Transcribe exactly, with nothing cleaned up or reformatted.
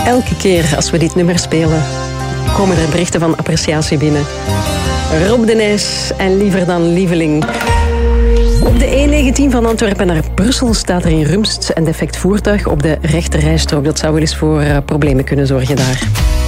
Elke keer als we dit nummer spelen, komen er berichten van appreciatie binnen. Rob de Nijs en Liever dan Lieveling. Op de E negentien van Antwerpen naar Brussel staat er in Rumst een defect voertuig op de rechterrijstrook. Dat zou wel eens voor uh, problemen kunnen zorgen daar.